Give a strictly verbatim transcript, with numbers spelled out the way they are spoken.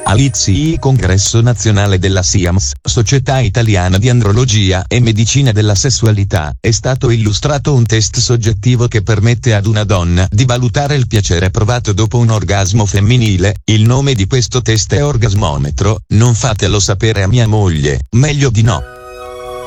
All'I Z I, Congresso Nazionale della SIAMS, Società Italiana di Andrologia e Medicina della Sessualità, è stato illustrato un test soggettivo che permette ad una donna di valutare il piacere provato dopo un orgasmo femminile. Il nome di questo test è Orgasmometro. Non fatelo sapere a mia moglie, meglio di no.